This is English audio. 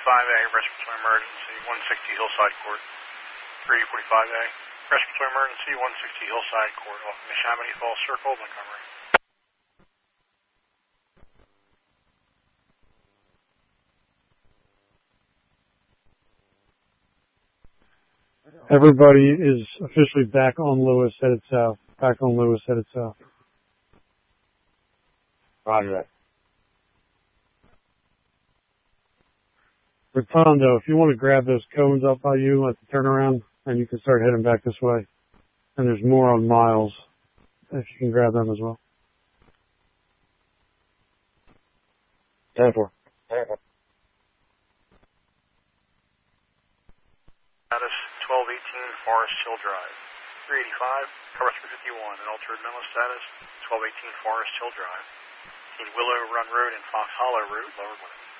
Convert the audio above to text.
345A, respiratory emergency, 160 Hillside Court. 345A, respiratory emergency, 160 Hillside Court, off Neshaminy Falls Circle, Montgomery. Everybody is officially back on Lewis, headed south. Back on Lewis, headed south. Roger that. Rotondo, if you want to grab those cones up by you at the turnaround, and you can start heading back this way. And there's more on Miles, if you can grab them as well. 10-4. Status 1218 Forest Hill Drive. 385, cover 351, and altered mental status 1218 Forest Hill Drive. Willow Run Road and Fox Hollow Route, lower limit.